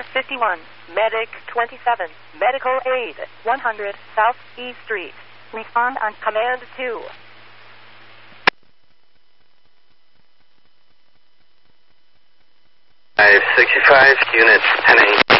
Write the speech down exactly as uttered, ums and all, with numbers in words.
fifty-one. Medic twenty-seven. Medical aid one hundred South E Street. Respond on command two. five sixty-five, units ten eight.